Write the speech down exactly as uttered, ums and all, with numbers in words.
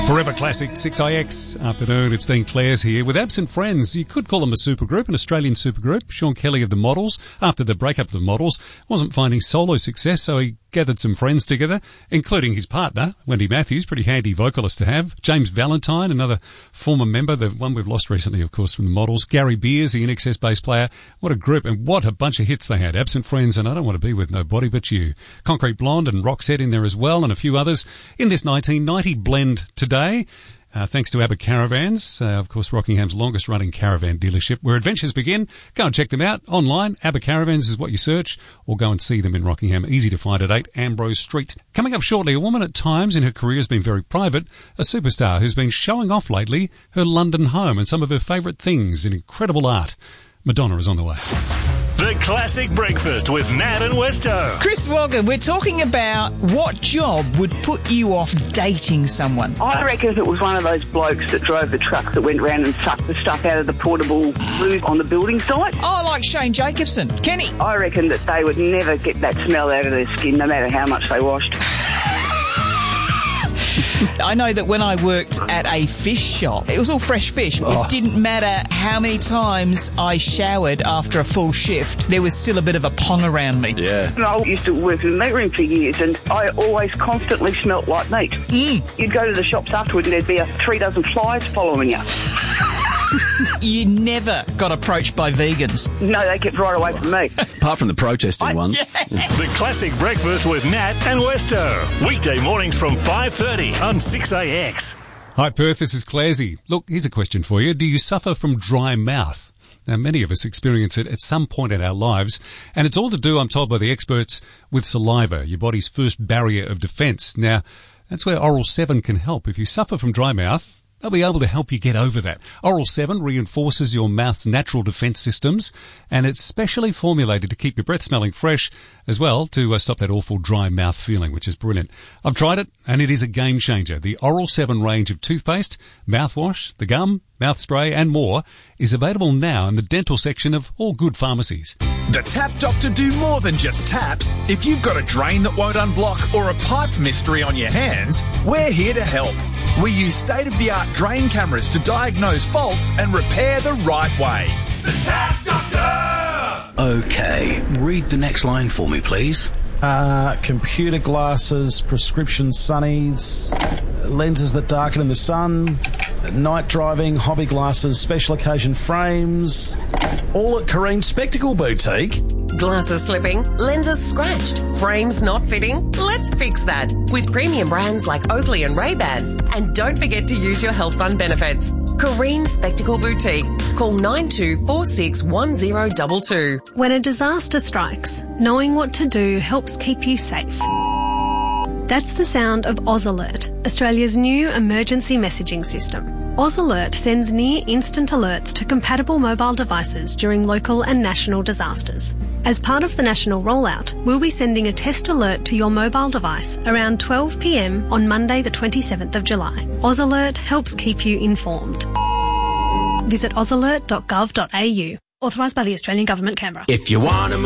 Forever Classic, six I X. Afternoon, it's Dean Clares here. With Absent Friends, you could call them a supergroup, an Australian supergroup. Sean Kelly of the Models, after the breakup of the Models, wasn't finding solo success, so he gathered some friends together, including his partner, Wendy Matthews, pretty handy vocalist to have. James Valentine, another former member, the one we've lost recently, of course, from the Models. Gary Beers, the I N X S bass player. What a group, and what a bunch of hits they had. Absent Friends, and I Don't Want to Be With Nobody But You. Concrete Blonde and Roxette in there as well, and a few others in this nineteen ninety blend today. Uh, thanks to ABBA Caravans, uh, of course, Rockingham's longest-running caravan dealership, where adventures begin. Go and check them out online. ABBA Caravans is what you search, or go and see them in Rockingham. Easy to find at eight Ambrose Street. Coming up shortly, a woman at times in her career has been very private, a superstar who's been showing off lately her London home and some of her favourite things in incredible art. Madonna is on the way. The Classic Breakfast with Nat and Westo. Chris Walker, we're talking about what job would put you off dating someone. I reckon if it was one of those blokes that drove the truck that went round and sucked the stuff out of the portable loo on the building site. Oh, like Shane Jacobson. Kenny. I reckon that they would never get that smell out of their skin, no matter how much they washed. I know that when I worked at a fish shop, it was all fresh fish. Oh. It didn't matter how many times I showered after a full shift, there was still a bit of a pong around me. Yeah. I used to work in the meat room for years, and I always constantly smelt like meat. Mm. You'd go to the shops afterward and there'd be a three dozen flies following you. You never got approached by vegans. No, they kept right away from me. Apart from the protesting I- ones. Yeah. The Classic Breakfast with Nat and Westo. Weekday mornings from five thirty on six A X. Hi Perth, this is Claresy. Look, here's a question for you. Do you suffer from dry mouth? Now, many of us experience it at some point in our lives, and it's all to do, I'm told by the experts, with saliva, your body's first barrier of defence. Now, that's where Oral seven can help. If you suffer from dry mouth, they'll be able to help you get over that. Oral seven reinforces your mouth's natural defence systems, and it's specially formulated to keep your breath smelling fresh, as well to uh, stop that awful dry mouth feeling, which is brilliant. I've tried it, and it is a game changer. The Oral seven range of toothpaste, mouthwash, the gum, mouth spray, and more is available now in the dental section of all good pharmacies. The Tap Doctor do more than just taps. If you've got a drain that won't unblock or a pipe mystery on your hands, we're here to help. We use state-of-the-art drain cameras to diagnose faults and repair the right way. The Tap Doctor! Okay, read the next line for me, please. Uh, computer glasses, prescription sunnies, lenses that darken in the sun, night driving, hobby glasses, special occasion frames, all at Careen Spectacle Boutique. Glasses slipping, lenses scratched, frames not fitting? Let's fix that with premium brands like Oakley and Ray-Ban. And don't forget to use your health fund benefits. Careen Spectacle Boutique. Call nine two four six one zero two two. When a disaster strikes, knowing what to do helps keep you safe. That's the sound of Oz Alert, Australia's new emergency messaging system. Oz Alert sends near-instant alerts to compatible mobile devices during local and national disasters. As part of the national rollout, we'll be sending a test alert to your mobile device around twelve p m on Monday the twenty-seventh of July. Oz Alert helps keep you informed. Visit oz alert dot gov dot a u. Authorised by the Australian Government, Canberra. If you want to